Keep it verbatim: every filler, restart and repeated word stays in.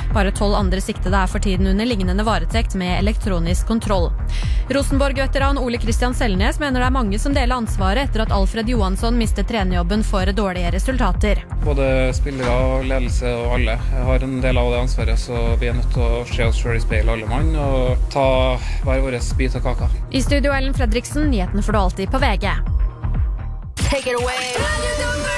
Bare tolv andre siktede er for tiden under lignende varetekt med elektronisk kontroll. Rosenborg-veteran Ole Kristian Selnes mener det er mange som deler ansvaret etter at Alfred Johansson mistet trenerjobben for dårlige resultater. Både spillere, ledelse og alle har en del av det ansvaret, så vi er nødt til å se oss selv i speil alle mann og ta hver vår bit av kaka. I studio Ellen Fredriksen, nyheten får du alltid på V G. Take it away.